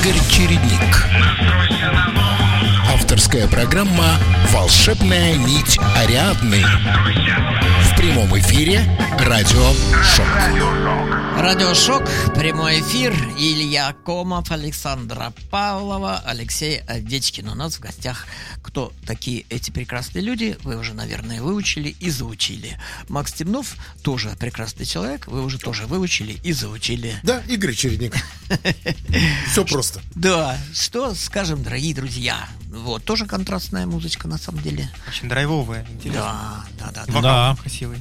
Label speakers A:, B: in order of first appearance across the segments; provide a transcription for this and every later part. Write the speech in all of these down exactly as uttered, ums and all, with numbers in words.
A: Игорь Чередник. Авторская программа «Волшебная нить Ариадны». В прямом эфире Радио Шок.
B: Радио Шок, прямой эфир. Илья Комов, Александра Павлова, Алексей Овечкин. У нас в гостях. Кто такие эти прекрасные люди, вы уже, наверное, выучили и заучили. Макс Темнов тоже прекрасный человек, вы уже тоже выучили и заучили.
C: Да, Игорь Чередник. Все просто.
B: Да, что скажем, дорогие друзья. Вот, тоже контрастная музычка, на самом деле.
D: Очень драйвовая, интересная.
B: Да, да, да.
D: Вокал
E: да.
D: красивый.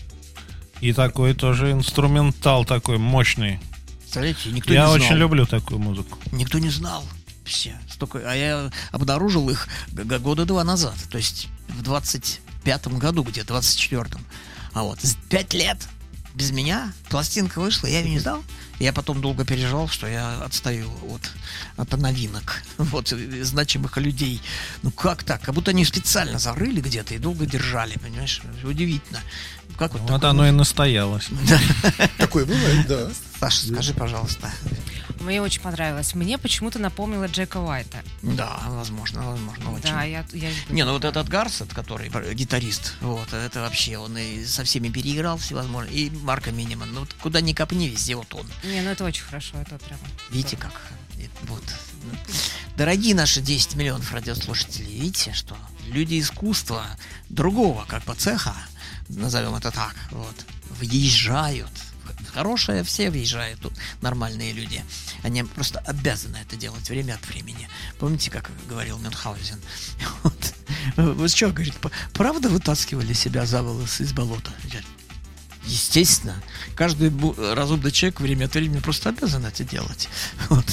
E: И такой тоже инструментал такой мощный.
B: Смотрите, никто
E: Я
B: не знал.
E: очень люблю такую музыку.
B: Никто не знал. Все. Столько... А я обнаружил их г- года два назад. То есть в двадцать пятом году, где-то двадцать четвёртом. А вот пять лет без меня пластинка вышла, я ее не знал. Я потом долго переживал, что я отстаю от, от новинок, вот, значимых людей. Ну как так? Как будто они специально зарыли где-то и долго держали, понимаешь? Удивительно. Как вот,
E: Вот
B: такое
E: оно и
B: может-
E: настоялось.
C: Такое бывает, да.
B: Саша, скажи, пожалуйста.
F: Мне очень понравилось. Мне почему-то напомнило Джека Уайта.
B: Да, возможно, возможно, очень.
F: Да, я, я
B: Не, ну вот этот Гарсет, который гитарист, вот, это вообще, он и со всеми переиграл всевозможно, и Марка Миниман, ну вот куда ни копни, везде вот он.
F: Не, ну это очень хорошо, это прям.
B: Видите, как, и вот. Дорогие наши десять миллионов радиослушателей, видите, что люди искусства другого, как бы, цеха, назовем это так, вот, въезжают. Хорошие все въезжают тут, нормальные люди. Они просто обязаны это делать время от времени. Помните, как говорил Мюнхгаузен? Вот, вот что, говорит, правда вытаскивали себя за волосы из болота? Естественно. Каждый бу- разумный человек время от времени просто обязан это делать. Вот.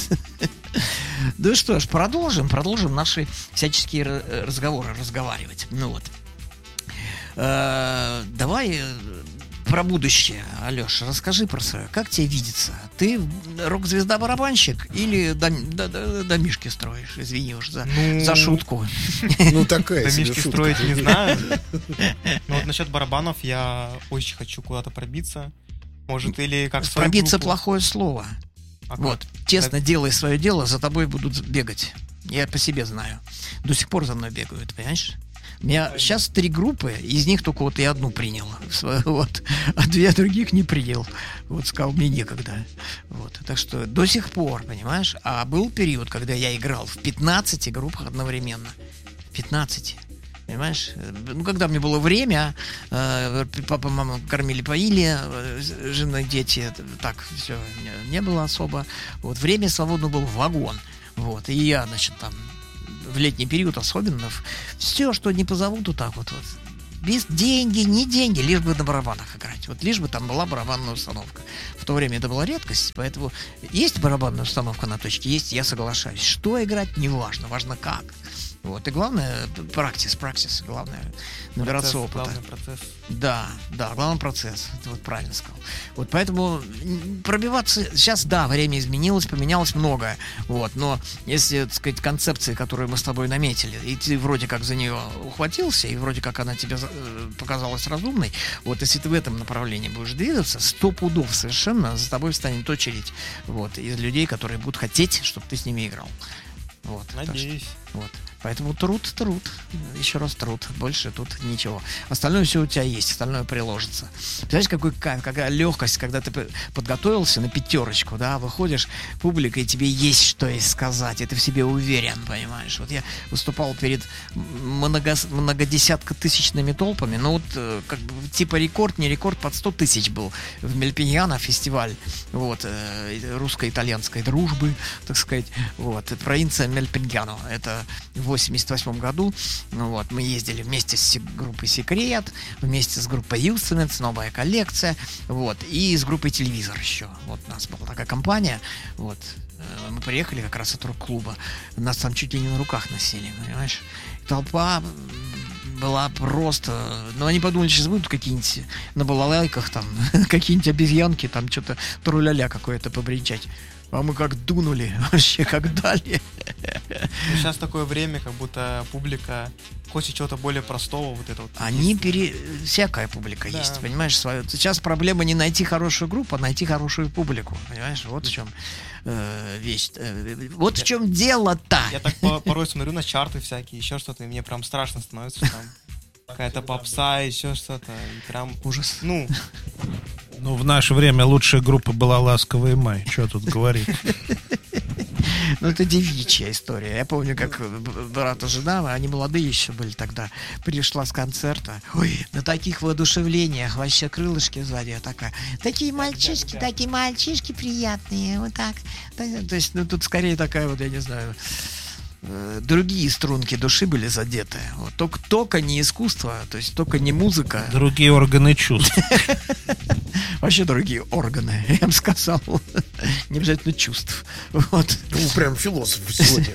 B: Ну что ж, продолжим, продолжим наши всяческие ра- разговоры, разговаривать. Ну вот. Э, Давай э, про будущее, Алеша, расскажи про свое. Как тебе видится? Ты рок-звезда-барабанщик или дом- д- д- домишки строишь? Извини уж за,
D: Ну,
B: за шутку.
C: Ну такая себе
D: Домишки
C: шутка.
D: строить не знаю. Но вот насчет барабанов я очень хочу куда-то пробиться. Может, или как свою
B: Пробиться
D: группу.
B: плохое слово.
D: А как?
B: Вот, честно, делай свое дело, за тобой будут бегать. Я по себе знаю. До сих пор за мной бегают, понимаешь? У меня сейчас три группы, из них только вот я одну принял, вот, а две других не принял. Вот сказал, мне некогда. Вот, так что до сих пор, понимаешь? А был период, когда я играл в пятнадцати группах одновременно. В пятнадцати. Понимаешь? Ну, когда мне было время, э, папа, мама кормили, поили, э, жена, дети, так все не, не было особо. Вот время свободно был вагон. Вот, и я, значит, там в летний период особенно все, что не позовут, вот так вот, вот. Без деньги, не деньги, лишь бы на барабанах играть. Вот лишь бы там была барабанная установка. В то время это была редкость, поэтому есть барабанная установка на точке, есть, я соглашаюсь. Что играть, не важно, важно как. Вот, и главное, практис, практис, главное, набираться
D: Процесс,
B: опыта.
D: главный процесс.
B: Да, да, главный процесс, ты вот правильно сказал. Вот поэтому пробиваться, сейчас, да, время изменилось, поменялось многое, вот, но если, так сказать, концепции, которую мы с тобой наметили, и ты вроде как за нее ухватился, и вроде как она тебе э, показалась разумной, вот, если ты в этом направлении будешь двигаться, сто пудов совершенно за тобой встанет очередь, вот, из людей, которые будут хотеть, чтобы ты с ними играл. Вот, так что-
D: Надеюсь.
B: вот. Поэтому труд, труд. Еще раз труд. Больше тут ничего. Остальное все у тебя есть, остальное приложится. Представляешь, какой кайф, какая легкость, когда ты подготовился на пятерочку, да, выходишь, публика, и тебе есть что и сказать, и ты в себе уверен, понимаешь. Вот я выступал перед много, многодесяткотысячными толпами, ну вот, э, как бы, типа рекорд, не рекорд, под сто тысяч был в Мельпиньяно фестиваль, вот, э, русско-итальянской дружбы, так сказать, вот, провинция Мельпиньяно, это в восемьдесят восьмом году, ну вот, мы ездили вместе с группой Секрет, вместе с группой Юстинец, новая коллекция, вот, и с группой Телевизор еще, вот, у нас была такая компания, вот, мы приехали как раз от рок-клуба, нас там чуть ли не на руках носили, понимаешь, толпа была просто, ну, они подумали, сейчас будут какие-нибудь на балалайках там, какие-нибудь обезьянки, там, что-то тру-ля-ля какое-то побренчать. А мы как дунули, вообще как дали.
D: Сейчас такое время, как будто публика хочет чего-то более простого. Вот это вот.
B: Они пере... Всякая публика
D: Да.
B: есть, понимаешь? свою- Сейчас проблема не найти хорошую группу, а найти хорошую публику. Понимаешь? Вот в чем э, вещь. Э, Вот в чем дело-то.
D: Я так по- порой смотрю на чарты всякие, еще что-то, и мне прям страшно становится, что там какая-то попса, еще что-то. И прям,
B: Ужас.
D: ну,
E: Ну, в наше время лучшая группа была «Ласковый май». Что тут говорить?
B: Ну, это девичья история. Я помню, как б- брат и жена, они молодые еще были тогда, пришла с концерта. Ой, на таких воодушевлениях, вообще крылышки сзади, такая. Такие мальчишки, такие мальчишки приятные, вот так. Так, То есть, ну, тут скорее такая вот, я не знаю, э, другие струнки души были задеты. Вот. Только, только не искусство, то есть только не музыка,
E: Другие органы чувств.
B: вообще другие органы, я бы сказал. Не обязательно чувств. Вот.
C: Ну, прям философ сегодня.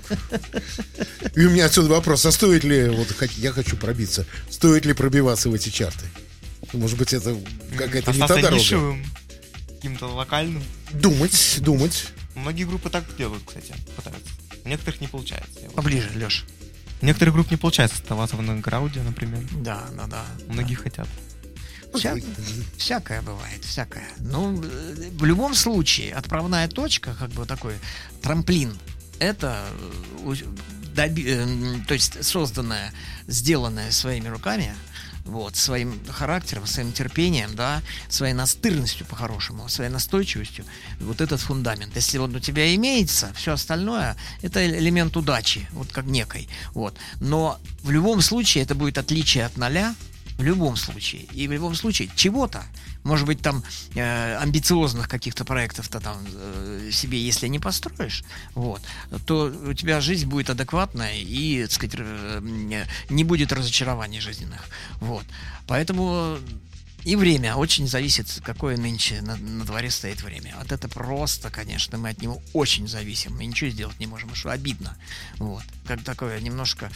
C: И у меня отсюда вопрос, а стоит ли, вот хот- я хочу пробиться, стоит ли пробиваться в эти чарты? Может быть, это какая-то не та
D: остаться
C: дорога?
D: нишевым, каким-то локальным.
C: Думать, думать.
D: Многие группы так делают, кстати, пытаются. У некоторых не получается. Я вот-
B: Поближе, Леш.
D: У некоторых групп не получается оставаться в андеграунде, например.
B: Да, да, да.
D: Многие хотят.
B: Вся- всякое бывает, всякое. Ну, э, в любом случае, отправная точка, как бы такой трамплин, это э, у- доби- э, м, то есть созданное, сделанное своими руками, вот, своим характером, своим терпением, да, своей настырностью по-хорошему, своей настойчивостью, вот этот фундамент. Если он у тебя имеется, все остальное это элемент удачи, вот как некой. Вот. Но в любом случае это будет отличие от ноля, в любом случае. И в любом случае чего-то, может быть, там э, амбициозных каких-то проектов-то там э, себе, если не построишь, вот, то у тебя жизнь будет адекватная и, так сказать, э, не будет разочарований жизненных. Вот. Поэтому и время очень зависит, какое нынче на, на дворе стоит время. Вот это просто, конечно, мы от него очень зависим. Мы ничего сделать не можем, что обидно. Вот. Как такое немножко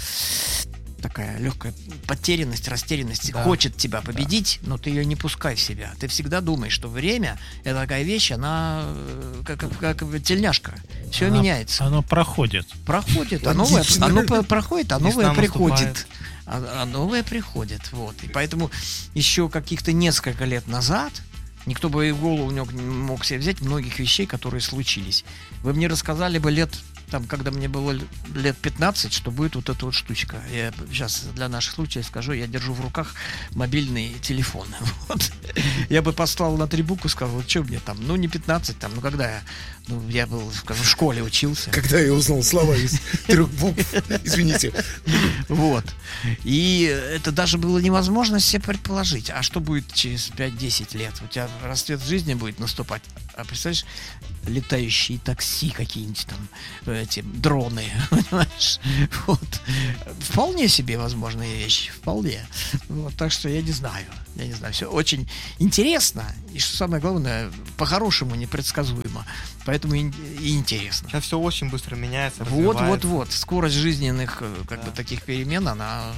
B: такая легкая потерянность, растерянность
E: Да.
B: хочет тебя победить, но ты ее не пускай в себя. Ты всегда думаешь, что время — это такая вещь, она э, как, как, как тельняшка. Все
E: Она-
B: меняется.
E: Оно проходит.
B: Проходит, а новое,
C: Логично.
B: оно по- проходит, а
D: Весна
B: новое приходит.
D: наступает.
B: А, а новое приходит. Вот. И поэтому еще каких-то несколько лет назад никто бы и в голову не мог- не мог себе взять многих вещей, которые случились. Вы мне рассказали бы лет, там, когда мне было л- лет пятнадцать, что будет вот эта вот штучка. Я сейчас для наших случаев скажу, я держу в руках мобильный телефон. Вот. Я бы послал на три буквы, сказал, вот что мне там, ну не пятнадцать, там, ну когда я, ну, я был, скажем, в школе учился.
C: Когда я узнал слова из трех букв, извините.
B: Вот. И это даже было невозможно себе предположить. А что будет через пять-десять лет? У тебя расцвет жизни будет наступать. А представляешь, летающие такси какие-нибудь там, эти дроны, понимаешь? Вот. Вполне себе возможные вещи. Вполне. Вот. Так что я не знаю. Я не знаю. Все очень интересно. И что самое главное, по-хорошему непредсказуемо. Поэтому и, и интересно.
D: Сейчас все очень быстро меняется,
B: Вот, вот,
D: развивается.
B: вот. Скорость жизненных э, как
D: Да.
B: бы таких перемен, она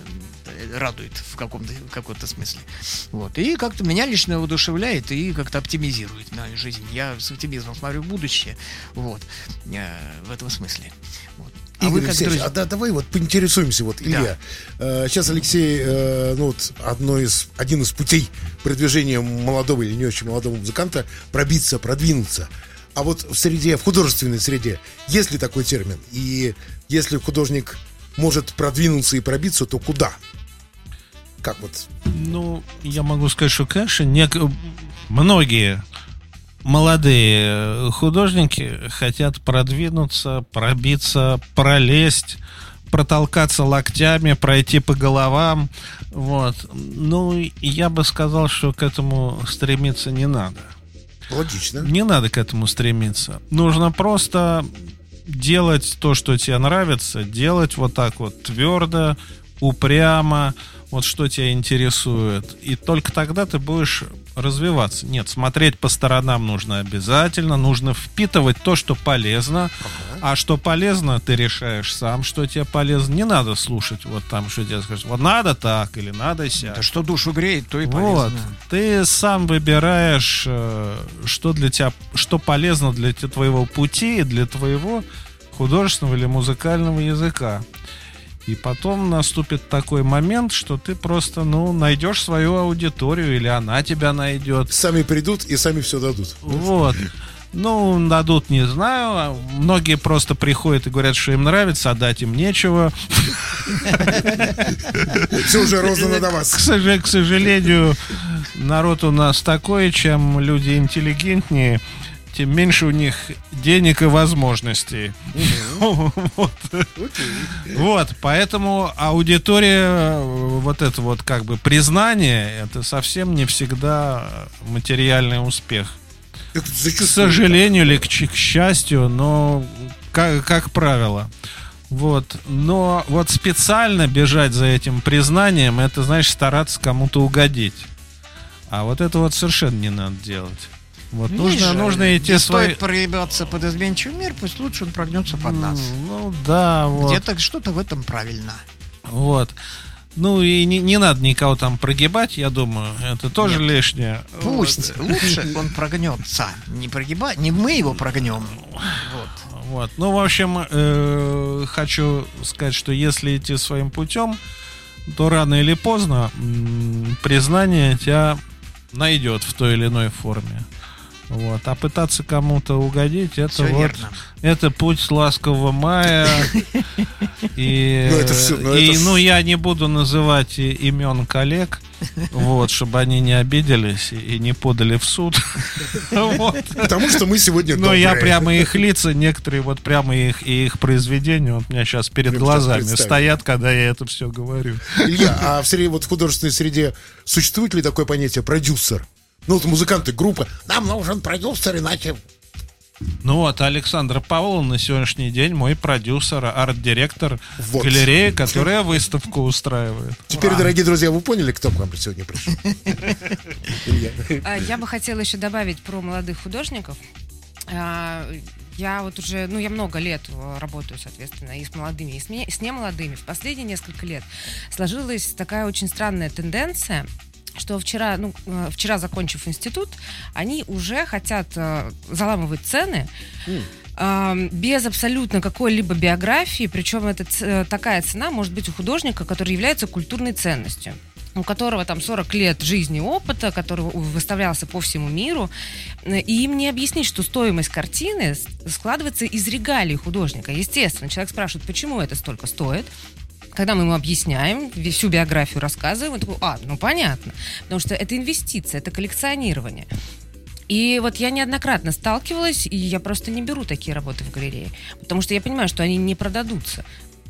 B: э, радует в каком-то, в каком-то смысле. Вот. И как-то меня лично воодушевляет и как-то оптимизирует мою жизнь. Я с оптимизмом смотрю в будущее. Вот. Э, в этом смысле. Вот. А
C: Игорь
B: вы как
C: Алексеевич,
B: друзья?
C: а да, давай вот поинтересуемся, вот, Илья. э, сейчас Алексей, э, ну вот, одно из, один из путей продвижения молодого или не очень молодого музыканта пробиться, продвинуться. А вот в среде, в художественной среде, есть ли такой термин? И если художник может продвинуться и пробиться, то куда? Как вот?
E: Ну, я могу сказать, что, конечно, нек- многие молодые художники хотят продвинуться, пробиться, пролезть, протолкаться локтями, пройти по головам. Вот. Ну, и я бы сказал, что к этому стремиться не надо.
C: Логично.
E: Не надо к этому стремиться. Нужно просто делать то, что тебе нравится, делать вот так вот твердо, упрямо, вот что тебя интересует. И только тогда ты будешь развиваться. Нет, смотреть по сторонам нужно обязательно, нужно впитывать то, что полезно, а что полезно, ты решаешь сам, что тебе полезно. Не надо слушать вот там, что тебе скажут, вот надо так или надо сяк.
B: Да что душу греет, то и
E: Вот,
B: полезно.
E: ты сам выбираешь, э, что для тебя, что полезно для те- твоего пути и для твоего художественного или музыкального языка. И потом наступит такой момент, что ты просто, ну, найдешь свою аудиторию, или она тебя найдет.
C: Сами придут и сами все дадут.
E: Вот. Ну, дадут, не знаю. Многие просто приходят и говорят, что им нравится, а дать им нечего.
C: Все уже роздано до
E: К
C: вас.
E: сожа- к сожалению, народ у нас такой, чем люди интеллигентнее, тем меньше у них денег и возможностей. Вот. Вот, поэтому аудитория, вот это вот как бы признание, это совсем не всегда материальный успех.
C: Это
E: К
C: зачастую
E: сожалению или к, ч- к счастью, но как, как правило. Вот. Но вот специально бежать за этим признанием, это значит стараться кому-то угодить. А вот это вот совершенно не надо делать. Вот нужно,
B: Ниже,
E: нужно идти
B: не
E: свои...
B: стоит проебаться под изменчивый мир, пусть лучше он прогнется под нас.
E: Ну да, вот.
B: Где-то что-то в этом правильно.
E: Вот. Ну и не, не надо никого там прогибать, я думаю, это тоже лишнее.
B: Пусть лучше он прогнется. Не прогибать, не мы его прогнем. Вот.
E: Вот. Ну, в общем, э, хочу сказать, что если идти своим путем, то рано или поздно м, признание тебя найдет в той или иной форме. Вот. А пытаться кому-то угодить, это
B: Всё
E: вот
B: верно.
E: это путь ласкового мая. И,
C: Ну, это всё, ну,
E: и,
C: это ж-
E: ну, я не буду называть и- имен коллег, вот, чтобы они не обиделись и, и не подали в суд. Вот.
C: Потому что мы сегодня
E: Но я
C: добрые.
E: прямо их лица, некоторые вот прямо их и их произведения вот у меня сейчас перед
C: Прям
E: глазами
C: сейчас представил.
E: стоят, когда я это все говорю.
C: Илья, а в среде, вот в художественной среде существует ли такое понятие продюсер? Ну вот музыканты, группа, нам нужен продюсер, иначе...
E: Ну вот, Александр Павлов на сегодняшний день мой продюсер, арт-директор
C: Вот.
E: галереи, которая выставку устраивает.
C: Теперь, дорогие друзья, вы поняли, кто к вам сегодня пришел? Илья.
F: А, Я бы хотела еще добавить про молодых художников. А, Я вот уже, ну, я много лет э, работаю, соответственно, и с молодыми, и с, не, с немолодыми. В последние несколько лет сложилась такая очень странная тенденция, что вчера, ну, э, вчера, закончив институт, они уже хотят э, заламывать цены э, без абсолютно какой-либо биографии, причем это ц- такая цена может быть у художника, который является культурной ценностью, у которого там сорок лет жизни и опыта, который выставлялся по всему миру, и им не объяснить, что стоимость картины с- складывается из регалий художника. Естественно, человек спрашивает, почему это столько стоит. Когда мы ему объясняем, всю биографию рассказываем, он такой, а, ну понятно, потому что это инвестиция, это коллекционирование. И вот я неоднократно сталкивалась, и я просто не беру такие работы в галерее, потому что я понимаю, что они не продадутся.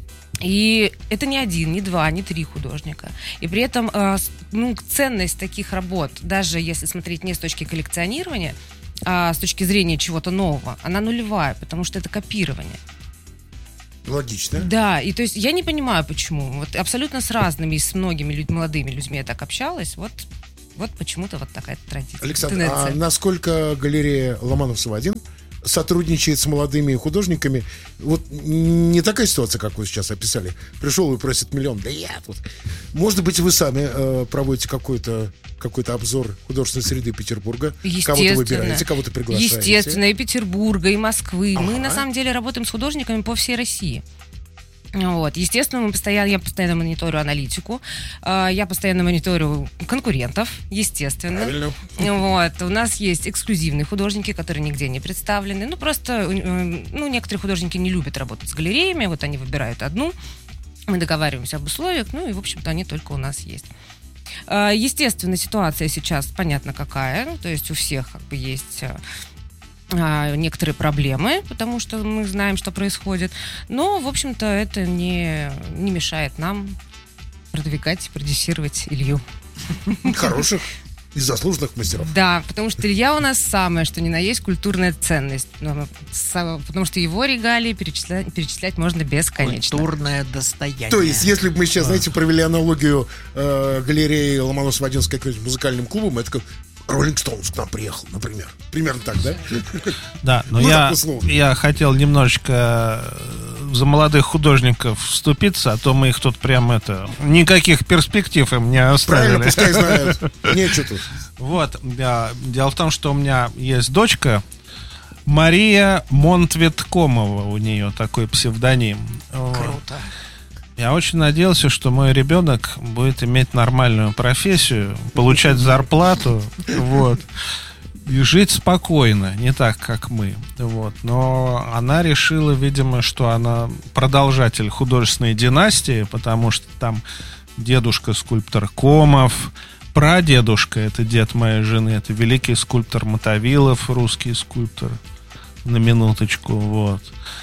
F: И это не один, не два, не три художника. И при этом э, с- ну, ценность таких работ, даже если смотреть не с точки коллекционирования, а с точки зрения чего-то нового, она нулевая, потому что это копирование.
C: Логично.
F: Да, и то есть я не понимаю, почему. Вот абсолютно с разными, с многими людь- молодыми людьми я так общалась. Вот, вот почему-то вот такая традиция.
C: Александр,
F: тенденция.
C: а насколько галерея Ломоносова один сотрудничает с молодыми художниками? Вот не такая ситуация, как вы сейчас описали. Пришел и просит миллион. Да я тут. Может быть, вы сами э, проводите какой-то какой-то обзор художественной среды Петербурга. Кого-то
F: Естественно.
C: выбираете, кого-то приглашаете.
F: Естественно, и Петербурга, и Москвы. Мы
C: Ага.
F: на самом деле работаем с художниками по всей России. Вот. Естественно, мы постоянно, я постоянно мониторю аналитику, э, я постоянно мониторю конкурентов, естественно.
C: Правильно.
F: Вот. У нас есть эксклюзивные художники, которые нигде не представлены. Ну, просто, э, ну, некоторые художники не любят работать с галереями, вот они выбирают одну, мы договариваемся об условиях, ну, и, в общем-то, они только у нас есть. Э, Естественно, ситуация сейчас понятно какая, ну, то есть у всех как бы есть э, а, некоторые проблемы, потому что мы знаем, что происходит. Но, в общем-то, это не, не мешает нам продвигать и продюсировать Илью.
C: Хороших и заслуженных мастеров.
F: Да, потому что Илья у нас самое, что ни на есть, культурная ценность. Ну, са- Потому что его регалии перечислять, перечислять можно бесконечно.
B: Культурное достояние.
C: То есть, если бы мы сейчас, знаете, провели аналогию э, галереи Ломоносова один с каким-нибудь музыкальным клубом, это как Роллинг Стоунс к нам приехал, например. Примерно так, да?
E: Да, но
C: Ну,
E: я,
C: так условно.
E: я хотел немножечко за молодых художников вступиться, а то мы их тут прям это... Никаких перспектив им не оставили.
C: Правильно, пускай знают. Нечего тут.
E: Вот, да, дело в том, что у меня есть дочка Мария Монтветкомова, у нее такой псевдоним. Вот.
B: Круто.
E: Я очень надеялся, что мой ребенок будет иметь нормальную профессию, получать зарплату, вот, и жить спокойно, не так, как мы. Вот. Но она решила, видимо, что она продолжатель художественной династии, потому что там дедушка скульптор Комов, прадедушка, это дед моей жены, это великий скульптор Мотовилов, русский скульптор, на минуточку, вот.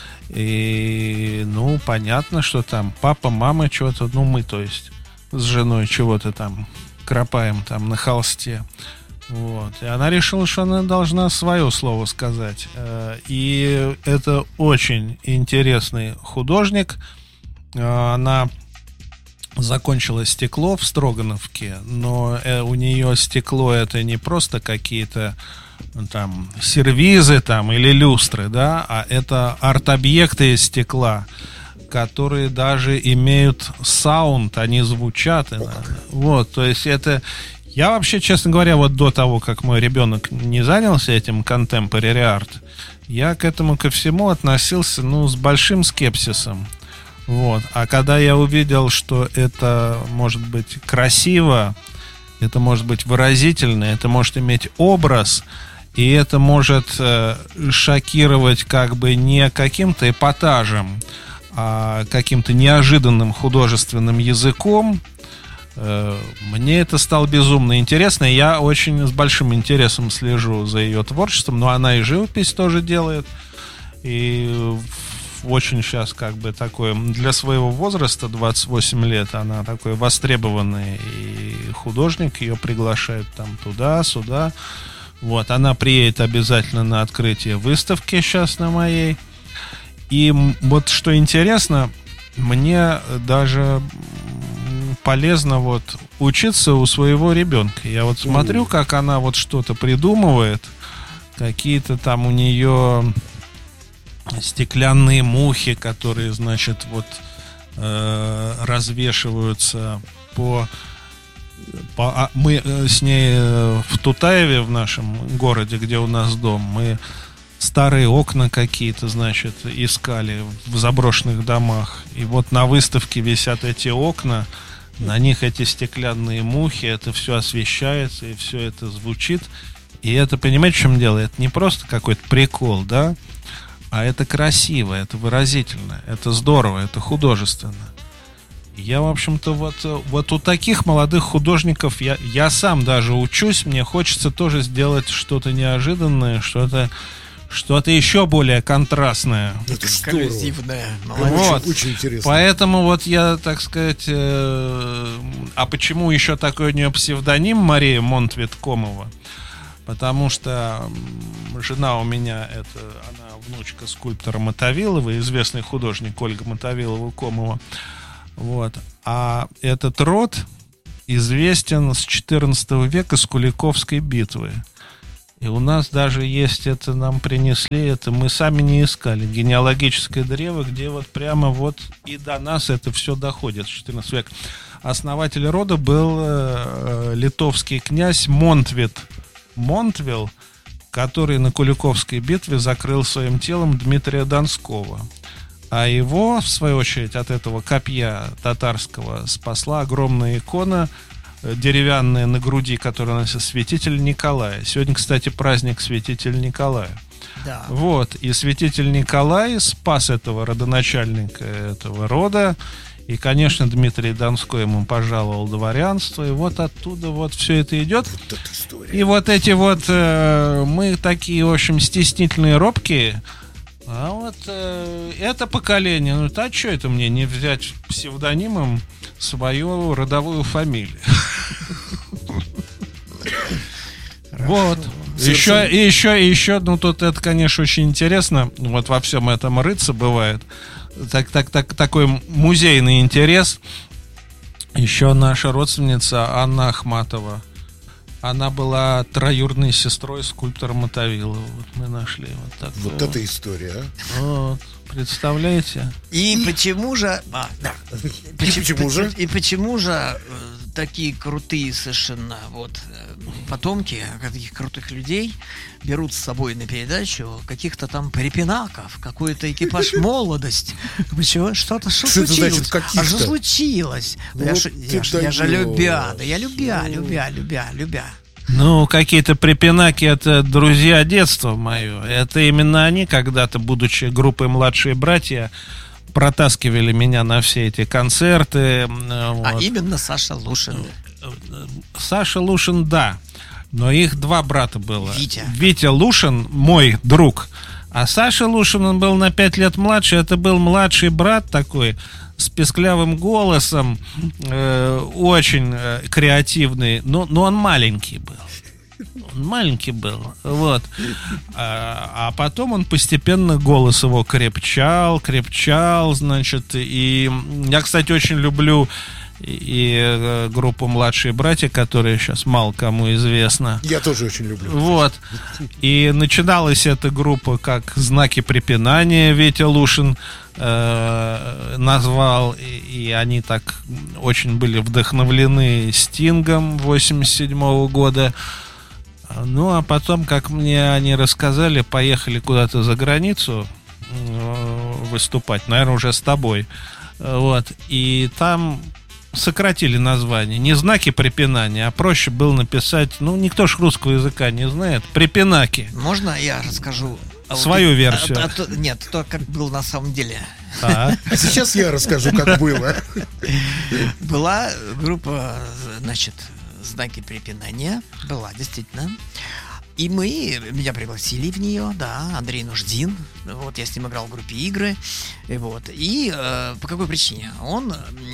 E: И, ну, понятно, что там папа, мама что-то, ну, мы, то есть, с женой чего-то там кропаем там на холсте. Вот. И она решила, что она должна свое слово сказать. И это очень интересный художник. Она закончила стекло в Строгановке, но у нее стекло это не просто какие-то там сервизы там или люстры, да, а это арт-объекты из стекла, которые даже имеют саунд, они звучат. Вот, то есть это... Я вообще, честно говоря, вот до того, как мой ребенок не занялся этим contemporary art, я к этому ко всему относился, ну, с большим скепсисом. Вот. А когда я увидел, что это может быть красиво, это может быть выразительно, это может иметь образ, и это может э, шокировать как бы не каким-то эпатажем, а каким-то неожиданным художественным языком, э, мне это стало безумно интересно. И я очень с большим интересом слежу за ее творчеством, но она и живопись тоже делает. И очень сейчас как бы такой для своего возраста, двадцать восемь лет, она такой востребованный и художник, ее приглашают там туда-сюда. Вот, она приедет обязательно на открытие выставки сейчас на моей. И вот что интересно, мне даже полезно вот учиться у своего ребенка. Я вот смотрю, как она вот что-то придумывает, какие-то там у нее стеклянные мухи, которые, значит, вот э, развешиваются по... по... Мы с ней в Тутаеве, в нашем городе, где у нас дом, мы старые окна какие-то, значит, искали в заброшенных домах. И вот на выставке висят эти окна, на них эти стеклянные мухи, это все освещается, и все это звучит. И это, понимаете, в чем дело? Это не просто какой-то прикол, да? А это красиво, это выразительно, это здорово, это художественно. Я, в общем-то, вот, вот у таких молодых художников я, я сам даже учусь, мне хочется тоже сделать что-то неожиданное, что-то, что-то еще более контрастное.
C: Это
B: эксклюзивное.
E: Вот.
C: Очень, очень интересно.
E: Поэтому вот я, так сказать, э, а почему еще такой у нее псевдоним Мария Монтветкомова? Потому что жена у меня, это она внучка скульптора Мотовилова, известный художник Ольга Мотовилова-Комова. Вот. А этот род известен с четырнадцатого века, с Куликовской битвы. И у нас даже есть, это нам принесли, это мы сами не искали, генеалогическое древо, где вот прямо вот и до нас это все доходит, с четырнадцатого века. Основатель рода был э, литовский князь Монтвит Монтвил, который на Куликовской битве закрыл своим телом Дмитрия Донского. А его, в свою очередь, от этого копья татарского спасла огромная икона деревянная на груди, которая носит святитель Николая. Сегодня, кстати, праздник святителя Николая.
B: Да.
E: Вот, и святитель Николай спас этого родоначальника этого рода. И, конечно, Дмитрий Донской ему пожаловал дворянство, и вот оттуда вот все это идет.
C: Вот
E: и вот эти вот э, мы такие, в общем, стеснительные, робкие. А вот э, это поколение, ну, а что это мне не взять псевдонимом свою родовую фамилию? Вот. Еще, и еще, и еще, ну, тут это, конечно, очень интересно. Вот во всем этом рыться бывает. Так, так, так, такой музейный интерес. Еще наша родственница Анна Ахматова. Она была троюродной сестрой скульптора Мотовилова. Вот мы нашли вот так.
C: Вот это история, а?
E: Вот, представляете?
B: И, и почему же... А, да.
C: И почему же?
B: И почему же э, такие крутые совершенно вот э, потомки таких крутых людей берут с собой на передачу каких-то там препинаков, какой-то экипаж молодость. Почему? Что-то что
C: Что это
B: случилось?
C: значит, каких-то?
B: А что случилось? Да я,
C: Вот
B: ж-
C: ты
B: я, ж- я же
C: даешь.
B: любя, да я любя, любя, любя, любя.
E: Ну, какие-то препинаки — это друзья детства мое. Это именно они когда-то, будучи группой «Младшие братья», протаскивали меня на все эти концерты.
B: А
E: Вот.
B: именно Саша Лушин.
E: Саша Лушин, да. Но их два брата было.
B: Витя.
E: Витя Лушин, мой друг. А Саша Лушин, он был на пять лет младше. Это был младший брат такой, с песклявым голосом, э, очень э, креативный. Но, но он маленький был. Он маленький был. Вот. А, а потом он постепенно, голос его крепчал, крепчал, значит. И я, кстати, очень люблю и э, группу «Младшие братья», которая сейчас мало кому известна.
C: Я тоже очень люблю.
E: Вот. И начиналась эта группа как «Знаки препинания», Витя Лушин э, назвал. И, и они так очень были вдохновлены Стингом восемьдесят седьмого года. Ну, а потом, как мне они рассказали, поехали куда-то за границу э, выступать, наверное, уже с тобой. Вот. И там сократили название. Не «Знаки препинания», а проще было написать, ну, никто ж русского языка не знает, «Препинаки».
B: Можно я расскажу? а вот
E: Свою
B: и-
E: версию.
B: а- а то- нет, то, как было на самом деле.
E: Так.
C: А сейчас я расскажу, как было.
B: Была группа, значит, «Знаки препинания». Была, действительно. И мы, меня пригласили в нее, да, Андрей Нуждин. Вот, я с ним играл в группе «Игры». И вот. И э, по какой причине? Он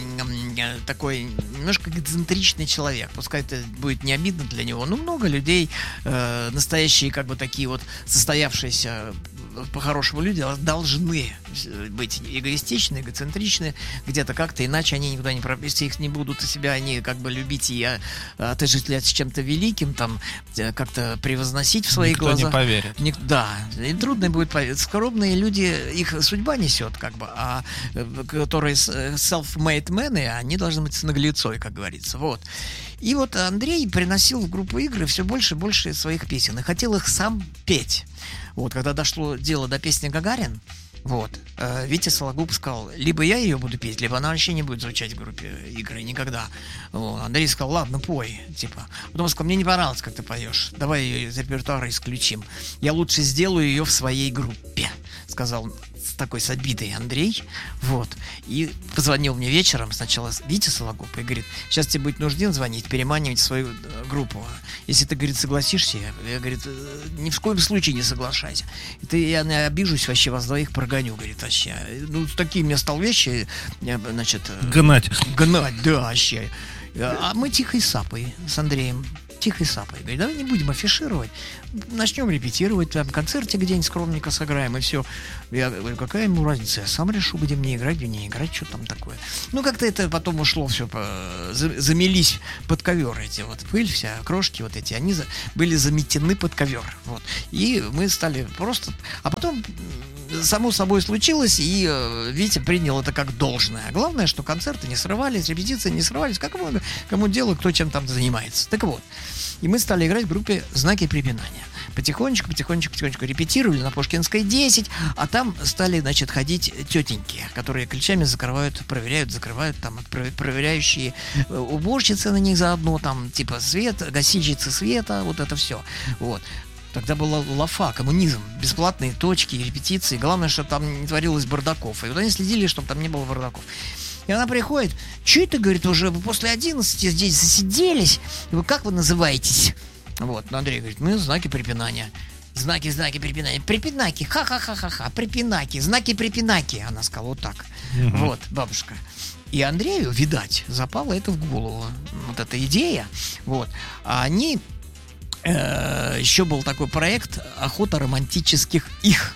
B: м, э, такой немножко эксцентричный человек. Пускай это будет не обидно для него. Но много людей, э, настоящие, как бы такие вот состоявшиеся по-хорошему люди должны быть эгоистичны, эгоцентричны, где-то как-то, иначе они никуда не пропустят. Если их не будут себя, они как бы любить и а, отождествлять с чем-то великим, там, как-то превозносить в своих
E: Никто
B: глазах.
E: не поверит.
B: Ник- да, и трудно будет поверить. Скромные люди, их судьба несет, как бы, а э, которые с- self-made men, они должны быть с наглецой, как говорится. Вот. И вот Андрей приносил в группу «Игры» все больше и больше своих песен и хотел их сам петь. Вот, когда дошло дело до песни «Гагарин», вот, э, Витя Сологуб сказал, либо я ее буду петь, либо она вообще не будет звучать в группе «Игры» никогда. Вот, Андрей сказал, ладно, пой, типа. Потом сказал, мне не понравилось, как ты поешь, давай ее из репертуара исключим. Я лучше сделаю ее в своей группе, сказал с такой с обидой Андрей. Вот. И позвонил мне вечером сначала Витя Сологуб и говорит, сейчас тебе будет нужден звонить, переманивать свою э, группу. Если ты, говорит, согласишься, я, я, говорит, э, ни в коем случае не соглашайся. И ты, я не обижусь, вообще вас двоих прогоню, говорит, вообще. Ну, такие мне стал вещи, э, значит... э,
E: Гнать.
B: Гнать, да, вообще. А мы тихой сапой с Андреем. Тихой сапой. Говорит, давай не будем афишировать. Начнем репетировать, там, в концерте где-нибудь скромненько сыграем, и все. Я говорю, какая ему разница? Я сам решу, где мне играть, где не играть, что там такое. Ну, как-то это потом ушло все, по... за- замелись под ковер эти вот, пыль вся, крошки вот эти, они за... были заметены под ковер. Вот. И мы стали просто... А потом само собой случилось, и э, Витя принял это как должное. Главное, что концерты не срывались, репетиции не срывались, как кому, кому дело, кто чем там занимается. Так вот, и мы стали играть в группе «Знаки препинания». Потихонечку, потихонечку, потихонечку репетировали на Пушкинской десять, а там стали, значит, ходить тетеньки, которые ключами закрывают, проверяют, закрывают, там, про- проверяющие э, уборщицы на них заодно, там, типа свет, гасильщицы света, вот это все. Вот. Тогда была лафа, коммунизм, бесплатные точки, репетиции. Главное, чтобы там не творилось бардаков. И вот они следили, чтобы там не было бардаков. И она приходит, что это, говорит, уже вы после одиннадцати здесь засиделись? Вы как вы называетесь? Вот, но Андрей говорит, мы знаки препинания. Знаки, знаки препинания. Препинаки, ха-ха-ха-ха-ха, препинаки, знаки препинаки. Она сказала вот так.
E: Мгм.
B: Вот, бабушка. И Андрею, видать, запала это в голову. Вот эта идея. Вот. А они... э, еще был такой проект «Охота романтических их».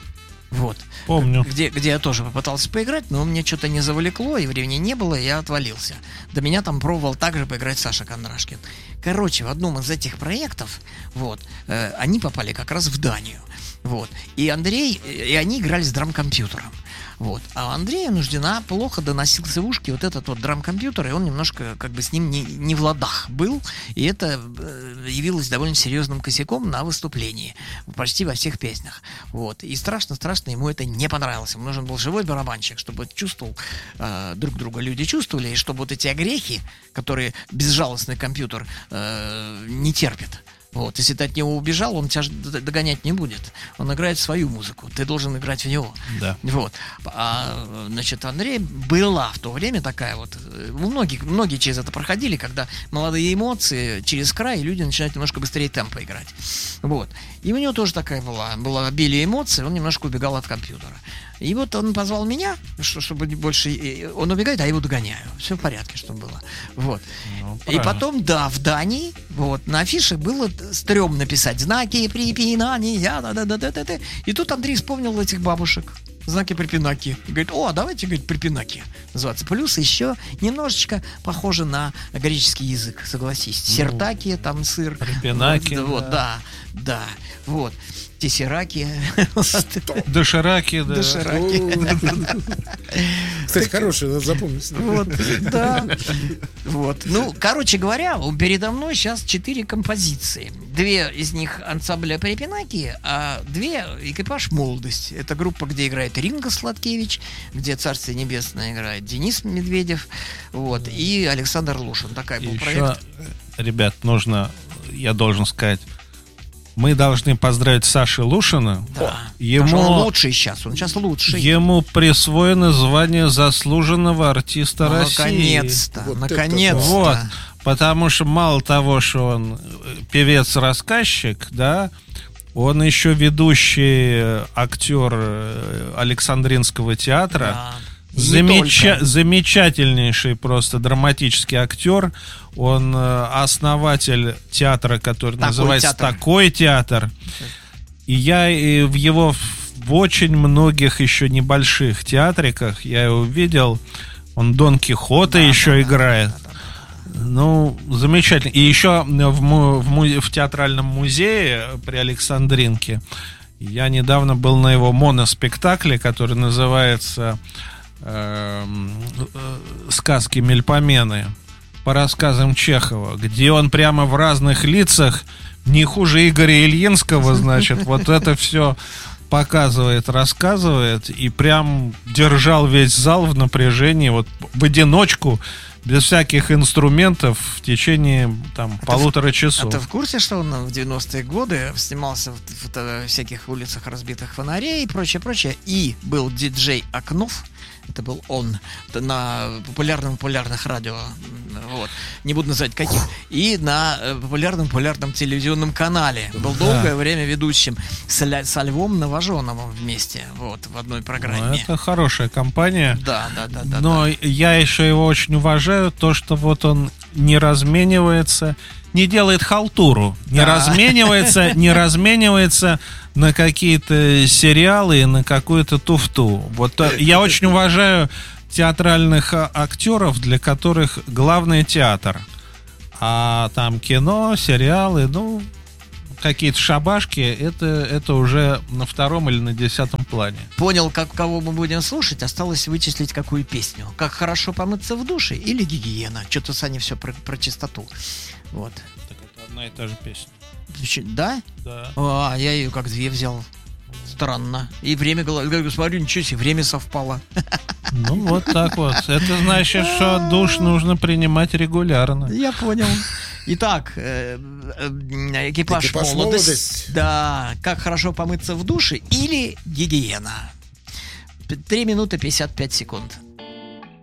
B: Вот.
E: Помню.
B: Где, где я тоже попытался поиграть, но мне что-то не завлекло, и времени не было, и я отвалился. До меня там пробовал также поиграть Саша Кондрашкин. Короче, в одном из этих проектов, вот, э, они попали как раз в Данию. Вот. И Андрей, и они играли с драм-компьютером. Вот. А Андрею Нуждина плохо доносился в ушки вот этот вот драм-компьютер, и он немножко как бы с ним не, не в ладах был, и это явилось довольно серьезным косяком на выступлении, почти во всех песнях. Вот. И страшно-страшно ему это не понравилось. Ему нужен был живой барабанщик, чтобы чувствовал, э, друг друга люди чувствовали, и чтобы вот эти огрехи, которые безжалостный компьютер э, не терпит. Вот, если ты от него убежал, он тебя догонять не будет. Он играет свою музыку. Ты должен играть в него.
E: Да.
B: Вот. А, значит, Андрей, была в то время такая вот. Многие, многие через это проходили, когда молодые эмоции через край, и люди начинают немножко быстрее темпа играть. Вот. И у него тоже такая была. Было обилие эмоций, он немножко убегал от компьютера. И вот он позвал меня, чтобы больше... Он убегает, а я его догоняю. Все в порядке, чтобы было. Вот.
E: Ну,
B: и потом, да, в Дании, вот, на афише было стрёмно написать знаки препинания, да-да-да-да-да. И тут Андрей вспомнил этих бабушек. Знаки препинаки. И говорит, о, давайте, говорит, препинаки называться. Плюс еще немножечко похоже на греческий язык, согласись. Сертаки, там сыр.
E: Препинаки.
B: Вот, вот, да, да, вот. Тессераки.
E: Дошираки, да.
B: Дошираки.
C: Кстати, хорошее, надо запомнить.
B: Вот, да. Вот. Ну, короче говоря, передо мной сейчас четыре композиции. Две из них ансамбля Препинаки, а две экипаж «Молодость». Это группа, где играет Ринго Сладкевич, где «Царствие небесное» играет Денис Медведев, вот, и Александр Лушин. Такая был
E: Еще,
B: проект.
E: ребят, нужно, я должен сказать, мы должны поздравить Сашу Лушина.
B: Да.
E: Ему,
B: Потому что он лучший сейчас, он сейчас лучший.
E: Ему присвоено звание заслуженного артиста
B: Ну,
E: России.
B: наконец-то,
C: Вот
B: наконец-то.
E: Вот, потому что мало того, что он певец-рассказчик, да, он еще ведущий актер Александринского театра.
B: Да. И не
E: Замеча-
B: только.
E: замечательнейший просто драматический актер. Он э, основатель театра, который
B: Такой
E: называется
B: театр.
E: «Такой театр». И я и в его в очень многих еще небольших театриках я его видел. Он Дон Кихота
B: Да,
E: еще
B: да, да,
E: играет.
B: да, да, да.
E: Ну, замечательно. И еще в, му- в, му- в театральном музее при Александринке я недавно был на его моноспектакле, который называется э, э, «Сказки Мельпомены» по рассказам Чехова, где он прямо в разных лицах, не хуже Игоря Ильинского, значит, вот это все показывает, рассказывает, и прям держал весь зал в напряжении, вот в одиночку, без всяких инструментов в течение там
B: А
E: полутора
B: ты,
E: часов.
B: А ты в курсе, что он в девяностые годы снимался в, в, в всяких улицах разбитых фонарей и прочее, прочее, и был диджей Окнов, это был он, на популярном-популярных радио, вот, не буду называть каких, и на популярном-популярном телевизионном канале. Был
E: Да.
B: долгое время ведущим с, Ля- со Львом Новоженовым вместе, вот, в одной
E: Ну,
B: программе.
E: это хорошая компания.
B: Да, да, да, да.
E: Но
B: да.
E: я еще его очень уважаю, то, что вот он не разменивается, не делает халтуру, не
B: Да.
E: разменивается, не разменивается на какие-то сериалы и на какую-то туфту. Вот э, я очень уважаю театральных а, актеров, для которых главный театр. А там кино, сериалы, ну, какие-то шабашки, это, это уже на втором или на десятом плане.
B: Понял, как, кого мы будем слушать, осталось вычислить, какую песню. Как хорошо помыться в душе или гигиена. Что-то Саня все про, про чистоту. Вот.
E: Так это одна и та же песня.
B: Чё, да?
E: Да.
B: А, я ее как две взял. Странно. И время, гла- говорю, смотрю, ничего себе, время совпало.
E: Ну, вот так вот. Это значит, что душ нужно принимать регулярно.
B: Я понял. Итак, э, э, экипаж,
C: Экипаж
B: молодость.
C: «Молодость».
B: Да, как хорошо помыться в душе или гигиена. Три минуты пятьдесят пять секунд.